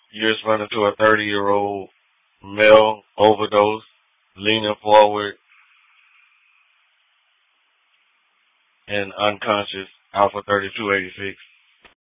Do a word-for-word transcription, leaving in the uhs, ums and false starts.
You responding to a thirty-year-old male overdose, leaning forward and unconscious, Alpha thirty-two eighty-six.